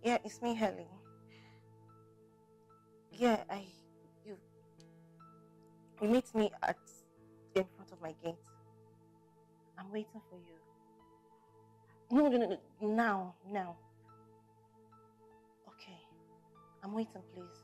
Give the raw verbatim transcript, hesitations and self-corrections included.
Yeah, it's me, Helen. Yeah, I you you meet me at in front of my gate. I'm waiting for you. No, no, no, no. Now, now. Okay. I'm waiting, please.